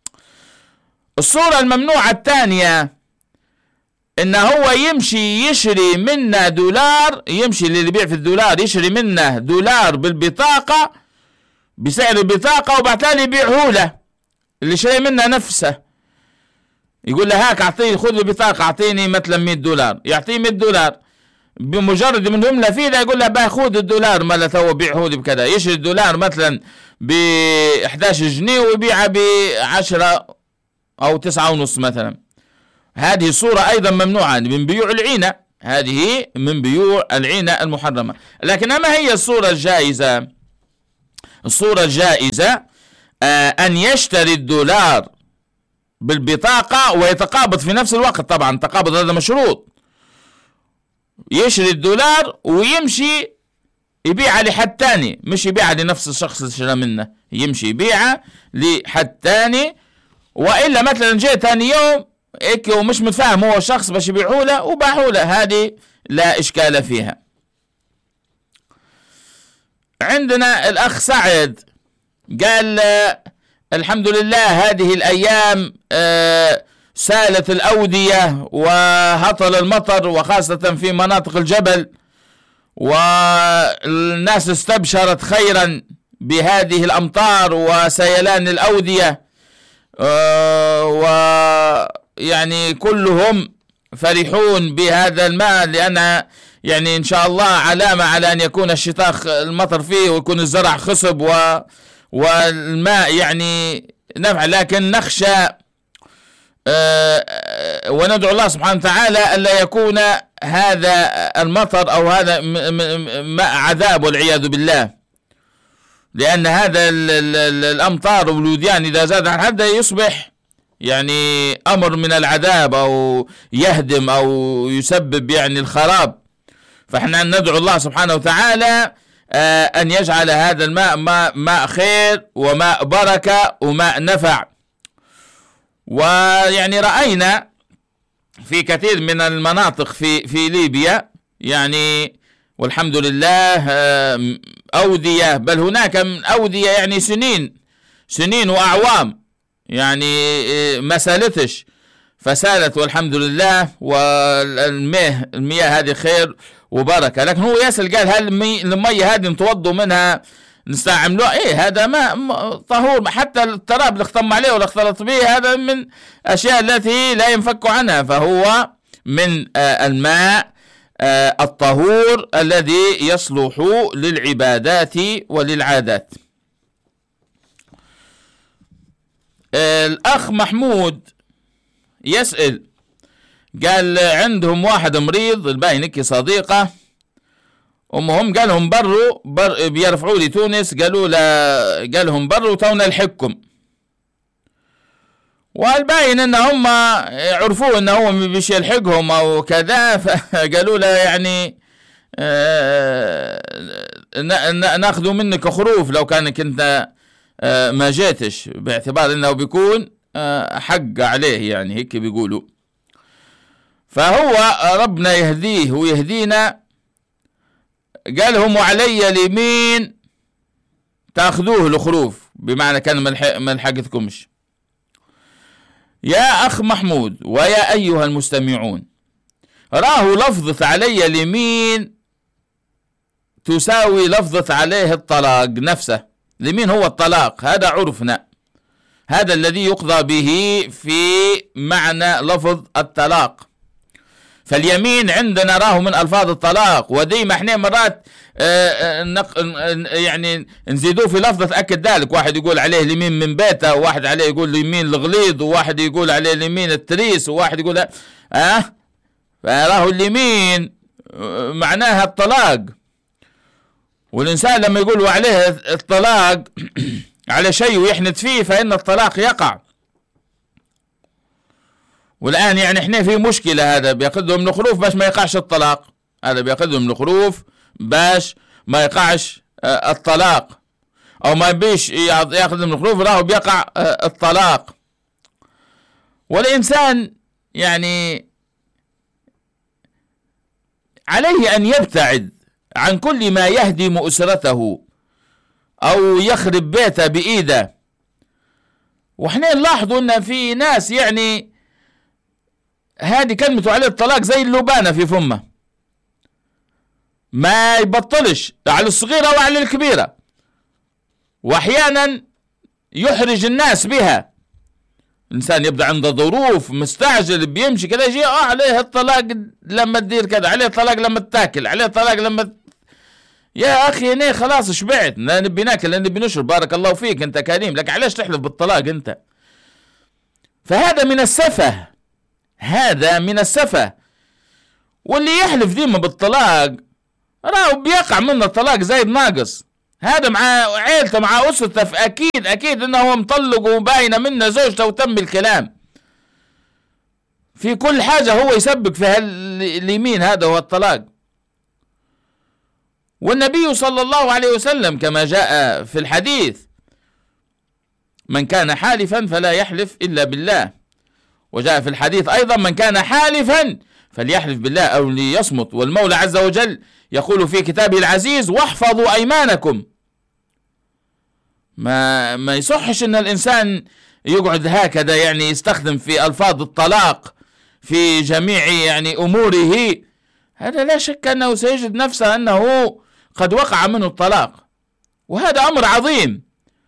Speaker 2: الصورة الممنوعة الثانية إنه هو يمشي يشري منا دولار، يمشي اللي يبيع في الدولار يشري منه دولار بالبطاقة بسعر البطاقة وبعتالي يبيعه له اللي شري منه نفسه، يقول له هاك اعطيه خذ البطاقة اعطيني مثلا مئة دولار، يعطيه مئة دولار، بمجرد من هم له فيه ده يقول له باخذ الدولار ماله تو بيعه لي بكذا، يشري الدولار مثلا ب أحد عشر جنيه ويبيعها ب عشرة او تسعة ونص مثلا. هذه صورة ايضا ممنوعة من بيوع العينة، هذه من بيوع العينة المحرمة. لكن ما هي الصورة الجائزة؟ الصورة الجائزة آه ان يشتري الدولار بالبطاقة ويتقابض في نفس الوقت، طبعا التقابض هذا مشروط، يشري الدولار ويمشي يبيعها لحد تاني، مش يبيعها لنفس الشخص اللي شرى منه، يمشي يبيعها لحد تاني. وإلا مثلا جاء تاني يوم هيك ومش متفاهم هو الشخص باش يبيعوا له وباعوا له، هذه لا إشكال فيها. عندنا الأخ سعد قال الحمد لله هذه الأيام آه سالت الأودية وهطل المطر وخاصة في مناطق الجبل، والناس استبشرت خيرا بهذه الأمطار وسيلان الأودية، آه ويعني كلهم فرحون بهذا الماء، لأن يعني إن شاء الله علامة على أن يكون الشتاء المطر فيه ويكون الزرع خصب و والماء يعني نفع. لكن نخشى أه وندعو الله سبحانه وتعالى ألا يكون هذا المطر أو هذا ماء عذاب والعياذ بالله. لأن هذا ال ال ال الأمطار والوديان إذا زاد عن حده يصبح يعني أمر من العذاب أو يهدم أو يسبب يعني الخراب. فإحنا ندعو الله سبحانه وتعالى آه أن يجعل هذا الماء ماء, ماء خير وماء بركة وماء نفع. ويعني رأينا في كثير من المناطق في في ليبيا يعني والحمد لله آه أودية، بل هناك من أودية يعني سنين سنين وأعوام يعني ما سالتش فسالت والحمد لله، والمياه المياه هذه خير وبركة. لكن هو يسأل قال هل المية هذه نتوضوا منها نستعملوها؟ ايه هذا ماء طهور، حتى التراب اللي اختم عليه ولا اختلط به هذا من أشياء التي لا ينفك عنها، فهو من آه الماء آه الطهور الذي يصلح للعبادات وللعادات. آه الأخ محمود يسأل قال عندهم واحد مريض الباينكي صديقة أمهم قالهم بروا بر بيرفعوا لي تونس، قالوا لا قالهم بروا تونا الحكم، والباين ان هم عرفوا ان هو مش يلحقهم او كذا، فقالوا له يعني ناخذوا منك خروف لو كانك انت ما جيتش، باعتبار انه بيكون حق عليه يعني هيك بيقولوا. فهو ربنا يهديه ويهدينا، قالهم وعلي اليمين تاخذوه الخروف، بمعنى كان ما لحقتكمش. يا أخ محمود ويا أيها المستمعون، راه لفظة علي اليمين تساوي لفظة عليه الطلاق نفسه. اليمين هو الطلاق، هذا عرفنا، هذا الذي يقضى به في معنى لفظ الطلاق. فاليمين عندنا راه من ألفاظ الطلاق، وديما احنا مرات يعني نزيدوه في لفظة تأكد ذلك، واحد يقول عليه اليمين من بيته، وواحد عليه يقول اليمين الغليظ، وواحد يقول عليه اليمين التريس، وواحد يقول اه فراه اليمين معناها الطلاق. والإنسان لما يقول عليه الطلاق على شيء ويحنت فيه فإن الطلاق يقع. والآن يعني احنا في مشكلة، هذا بياخذهم الخروف باش ما يقعش الطلاق، هذا بياخذهم الخروف باش ما يقعش الطلاق، او ما بيش ياخذهم الخروف راهو بيقع الطلاق. والإنسان يعني عليه أن يبتعد عن كل ما يهدم أسرته أو يخرب بيته بإيده. وإحنا نلاحظوا أن في ناس يعني هذه كلمة عليه الطلاق زي اللبانة في فمه، ما يبطلش على الصغيرة وعلى الكبيرة، وأحيانا يحرج الناس بها. الإنسان يبدأ عنده ظروف مستعجل بيمشي كذا يجي آه عليه الطلاق لما تدير كذا، عليه الطلاق لما تاكل، عليه الطلاق لما ت... يا أخي أنا خلاص شبعت، لا نبي ناكل لا نبي نشرب، بارك الله فيك أنت كريم، لك علاش تحلف بالطلاق أنت؟ فهذا من السفه، هذا من السفه. واللي يحلف ديما بالطلاق راهو بيقع منه الطلاق زايد ناقص، هذا مع عيلته مع أسرته أكيد أكيد أنه هو مطلق وباينة منه زوجته وتم الكلام في كل حاجة، هو يسبق في اليمين، هذا هو الطلاق. والنبي صلى الله عليه وسلم كما جاء في الحديث من كان حالفا فلا يحلف إلا بالله، وجاء في الحديث أيضا من كان حالفا فليحلف بالله أو ليصمت، والمولى عز وجل يقول في كتابه العزيز واحفظوا أيمانكم. ما ما يصحش أن الإنسان يقعد هكذا يعني يستخدم في ألفاظ الطلاق في جميع يعني أموره، هذا لا شك أنه سيجد نفسه أنه قد وقع منه الطلاق، وهذا أمر عظيم،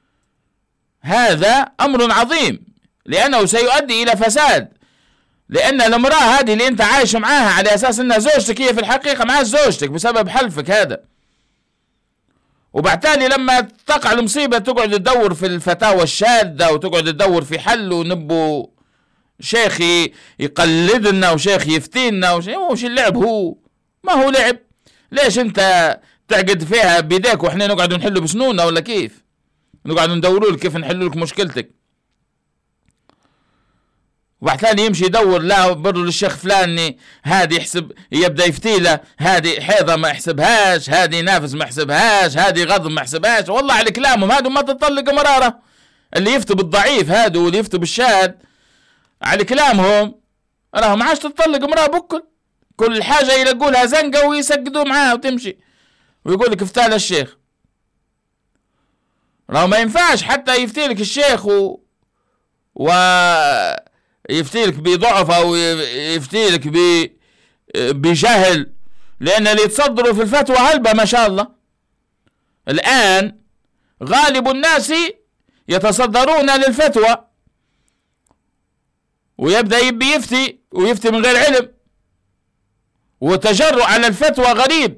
Speaker 2: هذا أمر عظيم، لأنه سيؤدي إلى فساد. لأن المرأة هذه اللي أنت عايش معاها على أساس أنها زوجتك، هي في الحقيقة معها زوجتك بسبب حلفك هذا، وبعتالي لما تقع المصيبة تقعد تدور في الفتاوى الشاذة وتقعد تدور في حل، ونبو شيخ يقلدنا وشيخ يفتينا وش اللعب، هو ما هو لعب. ليش أنت تعقد فيها بيديك واحنا نقعد نحله بسنوننا ولا كيف؟ نقعد ندوروا لك كيف نحلوا لك مشكلتك. واحد ثاني يمشي يدور لا برضه للشيخ فلاني، هذه يحسب يبدا يفتي له، هذه حيضه ما يحسبهاش، هذه نافس ما يحسبهاش، هذه غضب ما يحسبهاش. والله على كلامهم هادو ما تطلق مراره. اللي يفتوا بالضعيف هادو واللي يفتوا بالشاذ على كلامهم راهم ما عادش تطلق مراه بكل. كل حاجه يلقوا لها زنقه ويسقدوا معاها وتمشي ويقول لك افتال الشيخ. راهو ما ينفعش حتى يفتي لك الشيخ و و يفتي لك بضعف او يفتي لك ب بجهل، لان اللي يتصدروا في الفتوى هلبة ما شاء الله. الان غالب الناس يتصدرون للفتوى ويبدأ يبي يفتي ويفتي من غير علم، وتجرؤ على الفتوى غريب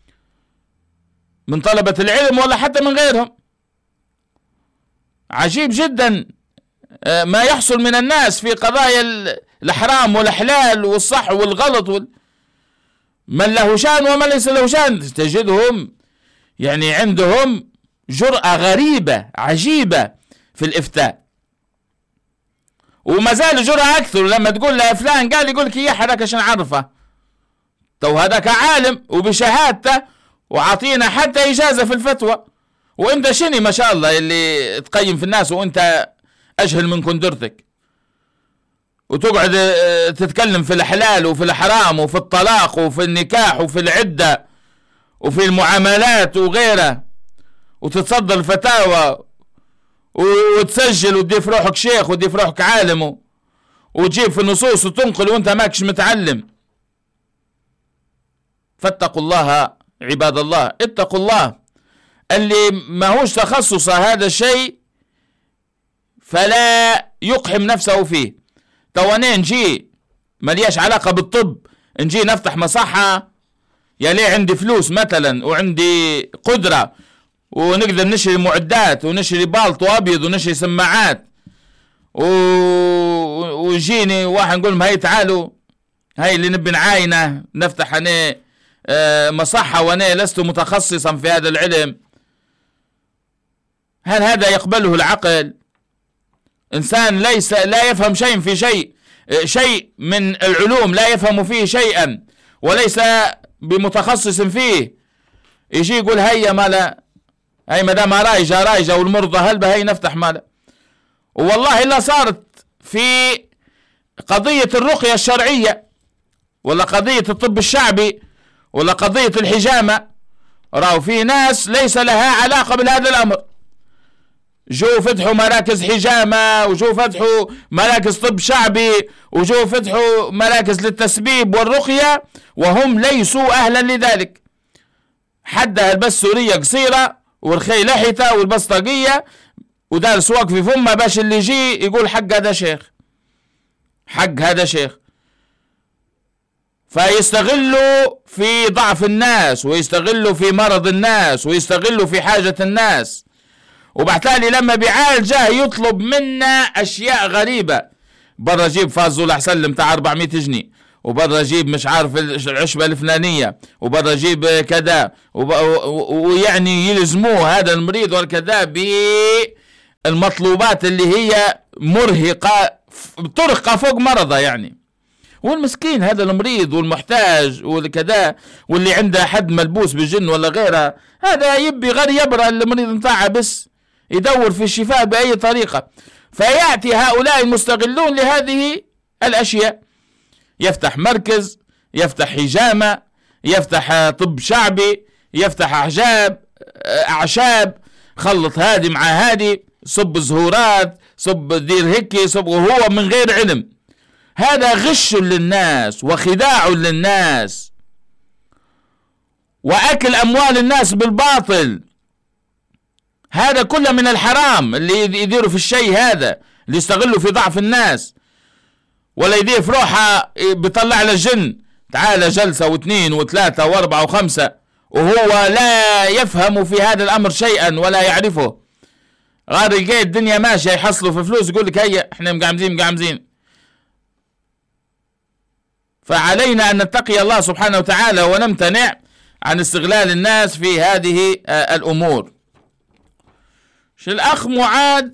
Speaker 2: من طلبة العلم ولا حتى من غيرهم. عجيب جدا ما يحصل من الناس في قضايا الحرام والحلال والصح والغلط وال... من له شان ومن ليس له شان. تجدهم يعني عندهم جرأة غريبة عجيبة في الإفتاء، وما زال جرأة أكثر لما تقول له فلان قال يقول لك إياه هذاك عشان عرفه، تو هذاك عالم وبشهادته وعطينا حتى إجازة في الفتوى، وأنت شني ما شاء الله اللي تقيم في الناس وأنت أجهل من كندرتك، وتقعد تتكلم في الحلال وفي الحرام وفي الطلاق وفي النكاح وفي العدة وفي المعاملات وغيره، وتتصدر الفتاوى وتسجل وتضيف روحك شيخ وتضيف روحك عالم وتجيب في النصوص وتنقل وانت ماكش متعلم. فاتقوا الله عباد الله، اتقوا الله. اللي ما هوش تخصص هذا الشيء فلا يقحم نفسه فيه. تواني نجي ملياش علاقة بالطب، نجي نفتح مصحة يا ليه عندي فلوس مثلا وعندي قدرة ونقدر نشري معدات ونشري بالطو أبيض ونشري سماعات و... ويجيني واحد نقول لهم هاي تعالوا هاي اللي نبي نعاينه نفتح أنا مصحة وأنا لست متخصصا في هذا العلم. هل هذا يقبله العقل؟ إنسان ليس لا يفهم شيء في شيء شيء من العلوم لا يفهم فيه شيئا وليس بمتخصص فيه، يجي يقول هيا مالا هاي مدام رايجة رايجة والمرضى هلبة هاي نفتح مالا. والله إلا صارت في قضية الرقية الشرعية ولا قضية الطب الشعبي ولا قضية الحجامة، راو في ناس ليس لها علاقة بهذا الأمر، جو فتحوا مراكز حجامة وجو فتحوا مراكز طب شعبي وجو فتحوا مراكز للتسبيب والرقية وهم ليسوا أهلا لذلك. حدها البس سورية قصيرة والخي لحيته والبس طاقية ودار سواق في فمه باش اللي يجي يقول حق هذا شيخ حق هذا شيخ. فيستغلوا في ضعف الناس ويستغلوا في مرض الناس ويستغلوا في حاجة الناس، وبعتالي لما بيعالجه يطلب منا أشياء غريبة. برا جيب فازول أحسن متاع أربعمية جنيه، وبرا جيب مش عارف العشبة الفلانية، وبرا جيب كذا، ويعني يلزموه هذا المريض والكذا بالمطلوبات اللي هي مرهقة ترهقة فوق مرضه يعني. والمسكين هذا المريض والمحتاج والكذا واللي عنده حد ملبوس بالجن ولا غيره، هذا يبي غير يبرأ المريض نتاعه بس يدور في الشفاء بأي طريقة. فيأتي هؤلاء المستغلون لهذه الأشياء، يفتح مركز، يفتح حجامة، يفتح طب شعبي، يفتح أحجاب أعشاب، خلط هذه مع هذه، صب زهورات، صب دير هيك، صب، وهو من غير علم. هذا غش للناس وخداع للناس وأكل أموال الناس بالباطل. هذا كله من الحرام اللي يديروا في الشيء هذا، اللي يستغلوا في ضعف الناس، ولا يدير في روحه بيطلع له الجن تعال جلسة واثنين وثلاثة واربعة وخمسة وهو لا يفهم في هذا الأمر شيئا ولا يعرفه. غير يلقى الدنيا ماشية يحصلوا في فلوس يقول لك هيا احنا مقعمزين مقعمزين. فعلينا أن نتقي الله سبحانه وتعالى ونمتنع عن استغلال الناس في هذه الأمور. الأخ معاذ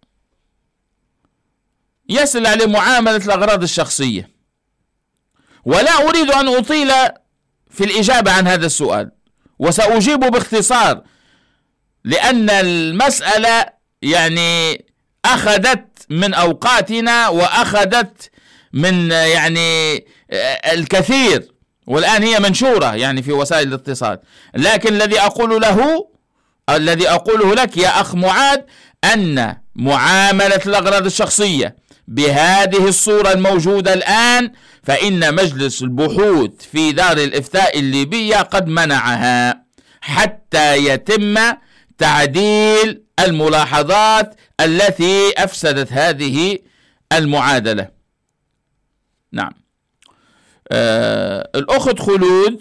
Speaker 2: يسأل على معاملة الأغراض الشخصية، ولا أريد أن أطيل في الإجابة عن هذا السؤال، وسأجيب باختصار، لأن المسألة يعني أخذت من أوقاتنا وأخذت من يعني الكثير، والآن هي منشورة يعني في وسائل الاتصال. لكن الذي أقول له الذي أقوله لك يا أخ معاذ أن معاملة الأغراض الشخصية بهذه الصورة الموجودة الآن فإن مجلس البحوث في دار الإفتاء الليبية قد منعها حتى يتم تعديل الملاحظات التي أفسدت هذه المعادلة. نعم. آه الأخت خلود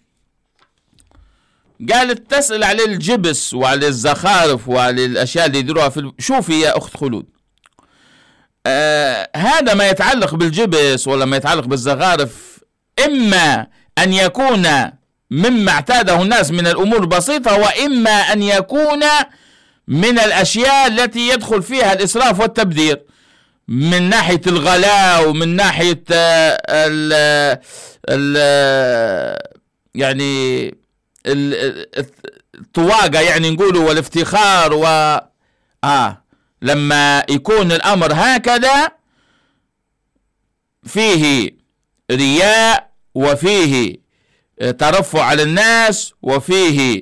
Speaker 2: قالت تسأل على الجبس وعلى الزخارف وعلى الأشياء اللي يديروها في ال... شوفي يا أخت خلود، آه هذا ما يتعلق بالجبس ولا ما يتعلق بالزخارف إما أن يكون مما اعتاده الناس من الأمور البسيطة، وإما أن يكون من الأشياء التي يدخل فيها الإسراف والتبذير من ناحية الغلاء ومن ناحية ال ال يعني الطواقة يعني نقوله والافتخار و آه لما يكون الأمر هكذا فيه رياء وفيه ترفع على الناس وفيه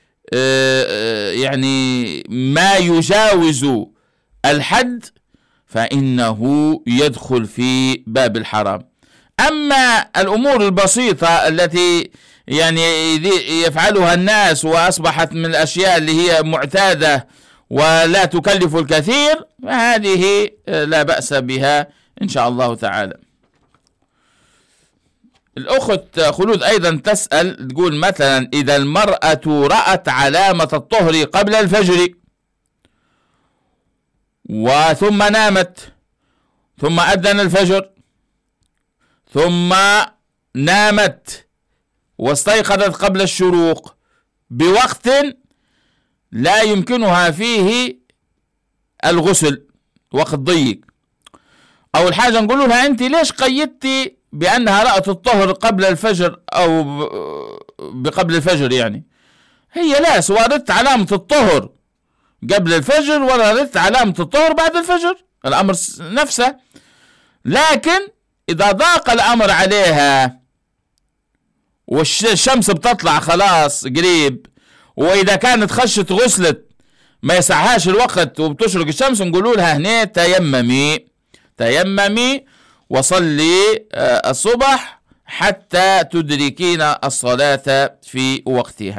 Speaker 2: يعني ما يجاوز الحد فإنه يدخل في باب الحرام. أما الأمور البسيطة التي يعني يفعلها الناس وأصبحت من الأشياء اللي هي معتادة ولا تكلف الكثير فهذه لا بأس بها إن شاء الله تعالى. الأخت خلود أيضا تسأل تقول مثلا إذا المرأة رأت علامة الطهر قبل الفجر وثم نامت ثم أذن الفجر ثم نامت واستيقظت قبل الشروق بوقت لا يمكنها فيه الغسل، وقت ضيق، أول حاجة نقول لها أنت ليش قيدتي بأنها رأت الطهر قبل الفجر أو بقبل الفجر؟ يعني هي لا سواردت علامة الطهر قبل الفجر ولا ردت علامة الطهر بعد الفجر، الأمر نفسه. لكن إذا ضاق الأمر عليها والشمس بتطلع خلاص قريب، وإذا كانت خشت غسلت ما يسعهاش الوقت وبتشرق الشمس، نقولوا لها هنا تيممي تيممي وصلي الصبح حتى تدركين الصلاة في وقتها.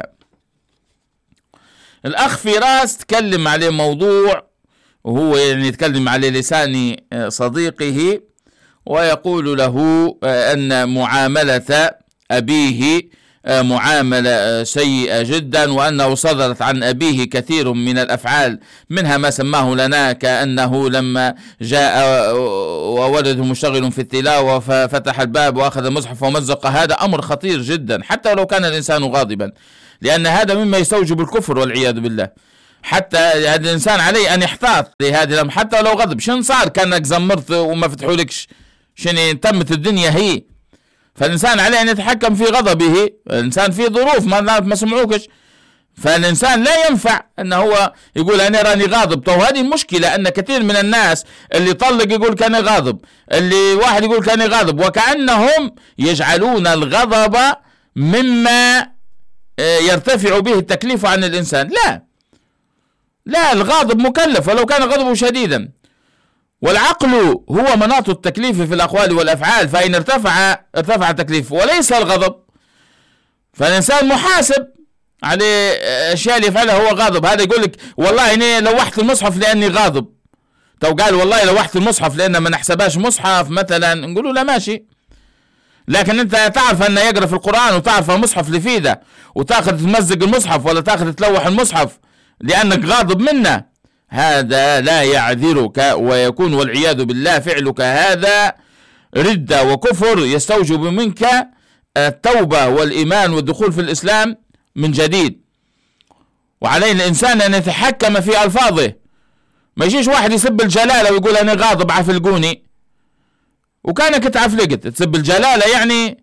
Speaker 2: الأخ فراس تكلم عليه موضوع وهو يعني يتكلم على لسان صديقه ويقول له أن معاملة أبيه معاملة سيئة جدا، وأنه صدرت عن أبيه كثير من الأفعال منها ما سماه لنا كأنه لما جاء وولده مشتغل في التلاوة ففتح الباب وأخذ المصحف ومزق. هذا أمر خطير جدا حتى لو كان الإنسان غاضبا، لأن هذا مما يستوجب الكفر والعياذ بالله. حتى هذا الإنسان عليه أن يحتاط لهذه الأمر حتى لو غضب. شن صار كأنك زمرت وما فتحولكش؟ شن تمت الدنيا هي؟ فالإنسان عليه أن يتحكم في غضبه. الإنسان في ظروف ما ما سمعوكش، فالإنسان لا ينفع أن هو يقول أنا راني غاضب. تو هذه المشكلة أن كثير من الناس اللي طلق يقول كان غاضب، اللي واحد يقول كان غاضب، وكأنهم يجعلون الغضب مما يرتفع به التكليف عن الإنسان. لا لا، الغاضب مكلف ولو كان غضبه شديدا، والعقل هو مناط التكليف في الأقوال والأفعال، فإن ارتفع ارتفع التكليف وليس الغضب. فالإنسان محاسب على أشياء اللي يفعلها هو غاضب. هذا يقول لك والله إني لوحت المصحف لأني غاضب. تو قال والله لوحت المصحف لأن ما نحسبهاش مصحف مثلا، نقولوا لا ماشي، لكن أنت تعرف أنه يقرأ في القرآن وتعرف مصحف لفيده وتاخذ تمزق المصحف ولا تاخذ تلوح المصحف لأنك غاضب منه، هذا لا يعذرك، ويكون والعياذ بالله فعلك هذا ردة وكفر يستوجب منك التوبة والإيمان والدخول في الإسلام من جديد. وعليه الإنسان أن يتحكم في ألفاظه، ما يجيش واحد يسب الجلالة ويقول أنا غاضب عفلقوني، وكانك تعفلقت تسب الجلالة. يعني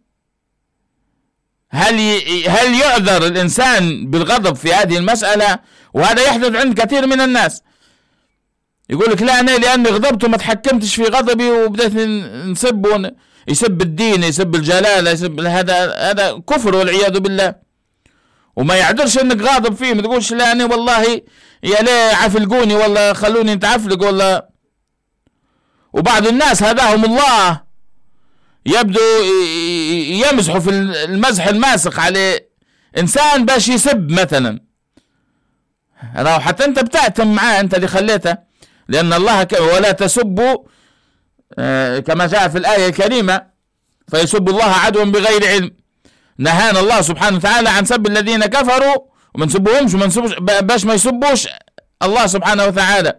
Speaker 2: هل هل يعذر الإنسان بالغضب في هذه المسألة؟ وهذا يحدث عند كثير من الناس، يقول لك لا أنا لأني غضبت وما تحكمتش في غضبي وبدأت نسب، يسب الدين، يسب الجلالة، يسب هذا هذا كفر والعياذ بالله. وما يعذرش انك غاضب فيه، ما تقولش لا أنا والله يا ليه عفلقوني ولا خلوني نتعفلق ولا. وبعض الناس هداهم الله يبدو يمزحوا في المزح الماسخ على إنسان باش يسب مثلا، راهو حتى أنت بتأتم معاه، أنت اللي خليته، لأن الله ولا تسبوا كما جاء في الآية الكريمة فيسب الله عدوا بغير علم. نهانا الله سبحانه وتعالى عن سب الذين كفروا وما نسبوهمش وما نسبوش باش ما يسبوش الله سبحانه وتعالى.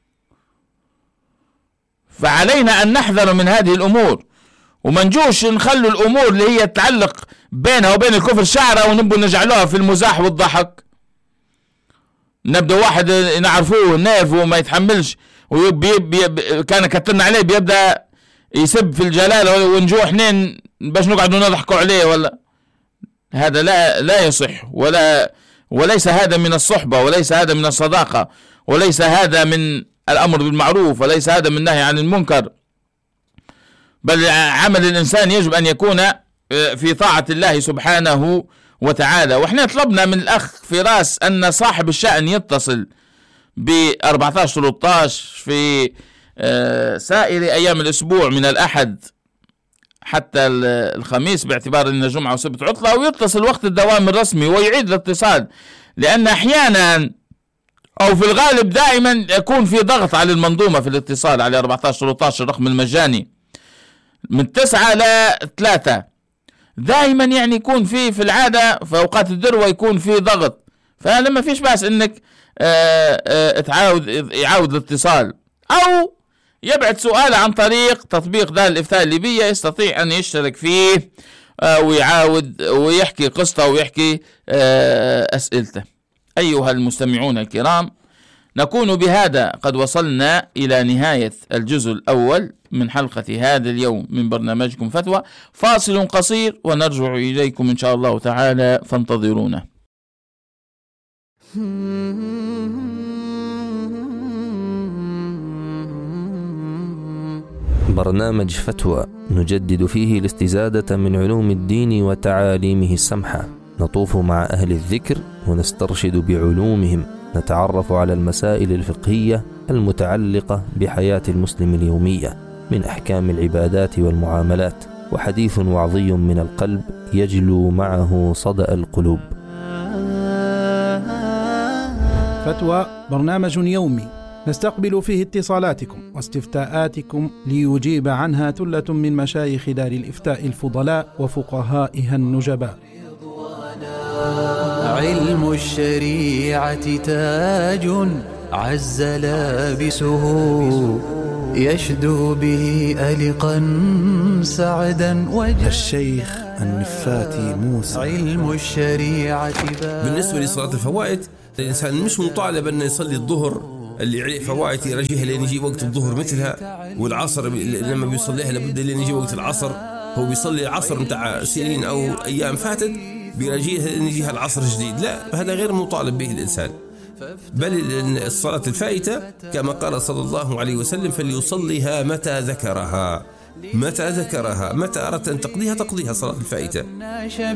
Speaker 2: فعلينا أن نحذر من هذه الأمور، وما نجوش نخلوا الأمور اللي هي تتعلق بينها وبين الكفر شعرة ونبقوا نجعلوها في المزاح والضحك. نبدأ واحد نعرفوه نعرفه وما يتحملش كان كترنا عليه بيبدأ يسب في الجلالة ونجوا احنين باش نقعدوا نضحكوا عليه، ولا هذا لا لا يصح، ولا وليس هذا من الصحبة، وليس هذا من الصداقة، وليس هذا من الأمر بالمعروف، وليس هذا من النهي عن المنكر. بل عمل الإنسان يجب أن يكون في طاعة الله سبحانه وتعالى. وإحنا طلبنا من الأخ فراس أن صاحب الشأن يتصل ب أربعة عشر ثلاثة عشر في سائر أيام الأسبوع من الأحد حتى الخميس، باعتبار أن جمعة وسبت عطلة، ويتصل وقت الدوام الرسمي ويعيد الاتصال، لأن أحيانا أو في الغالب دائما يكون في ضغط على المنظومة في الاتصال على أربعة عشر ثلاثة عشر الرقم المجاني من تسعة ل ثلاثة، دائما يعني يكون في في العادة في أوقات الذروة يكون في ضغط. فلما فيش بأس إنك آآ آآ تعاود يعاود الاتصال، أو يبعث سؤال عن طريق تطبيق دار الإفتاء الليبية، يستطيع أن يشترك فيه ويعاود ويحكي قصته ويحكي أسئلته. أيها المستمعون الكرام، نكون بهذا قد وصلنا إلى نهاية الجزء الأول من حلقة هذا اليوم من برنامجكم فتوى. فاصل قصير ونرجع إليكم إن شاء الله تعالى، فانتظرونا.
Speaker 10: برنامج فتوى نجدد فيه الاستزادة من علوم الدين وتعاليمه السمحة، نطوف مع أهل الذكر ونسترشد بعلومهم، نتعرف على المسائل الفقهية المتعلقة بحياة المسلم اليومية من أحكام العبادات والمعاملات، وحديث وعظي من القلب يجلو معه صدأ القلوب.
Speaker 11: فتوى برنامج يومي نستقبل فيه اتصالاتكم واستفتاءاتكم ليجيب عنها ثلة من مشايخ دار الإفتاء الفضلاء وفقهائها النجباء.
Speaker 12: علم الشريعة تاج عز لابسه، يشدو به ألقا سعدا وجه.
Speaker 11: الشيخ النفاتي موسى.
Speaker 12: علم الشريعة
Speaker 13: بالنسبة لصلاة الفوائد، الإنسان مش مطالب أن يصلي الظهر اللي عليه فوائد يرجيها لين يجي وقت الظهر مثلها، والعصر لما بيصليها لابد لين يجي وقت العصر. هو بيصلي العصر متاع سنين أو أيام فاتت بيرجيها لين يجيها العصر جديد، لا، هذا غير مطالب به الإنسان. بل الصلاة الفائتة كما قال صلى الله عليه وسلم فليصليها متى ذكرها، متى ذكرها، متى أردت أن تقضيها تقضيها صلاة الفائتة.